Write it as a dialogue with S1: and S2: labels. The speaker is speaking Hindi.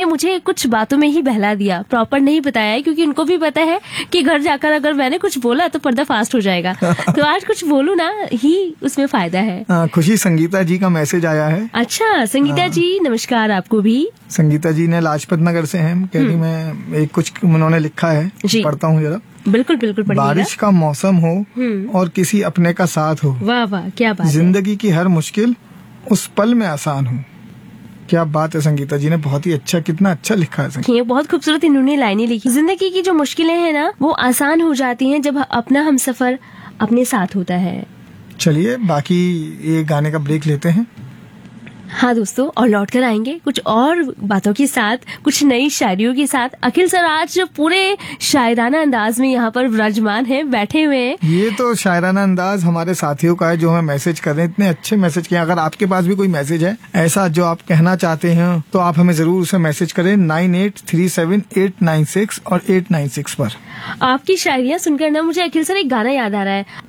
S1: मुझे कुछ बातों में ही बहला दिया, प्रॉपर नहीं बताया है, क्योंकि उनको भी पता है कि घर जाकर अगर मैंने कुछ बोला तो पर्दा फास्ट हो जाएगा। तो आज कुछ बोलूं ना ही उसमें फायदा है।
S2: खुशी, संगीता जी का मैसेज आया है।
S1: अच्छा, संगीता जी नमस्कार आपको भी।
S2: संगीता जी ने लाजपत नगर से हैं, कह रही मैं एक कुछ उन्होंने लिखा है, पढ़ता हूँ जरा।
S1: बिल्कुल बिल्कुल पढ़िएगा।
S2: बारिश का मौसम हो और किसी अपने का साथ हो,
S1: वाह वाह क्या बात है।
S2: जिंदगी की हर मुश्किल उस पल में आसान हो। क्या बात है, संगीता जी ने बहुत ही अच्छा, कितना अच्छा लिखा है।
S1: ये बहुत खूबसूरत इन्होंने लाइनें लिखी। जिंदगी की जो मुश्किलें हैं ना वो आसान हो जाती हैं जब अपना हमसफर अपने साथ होता है।
S2: चलिए बाकी ये गाने का ब्रेक लेते हैं।
S1: हाँ दोस्तों, और लौट कर आएंगे कुछ और बातों के साथ, कुछ नई शायरियों के साथ। अखिल सर आज पूरे शायराना अंदाज में यहाँ पर विराजमान है, बैठे हुए हैं।
S2: ये तो शायराना अंदाज हमारे साथियों का है जो हमें मैसेज कर रहे हैं, इतने अच्छे मैसेज किए। अगर आपके पास भी कोई मैसेज है ऐसा जो आप कहना चाहते हैं तो आप हमें जरूर उसे मैसेज करें 9837896896 और 896 पर।
S1: आपकी शायरियाँ सुनकर ना मुझे अखिल सर एक गाना याद आ रहा है।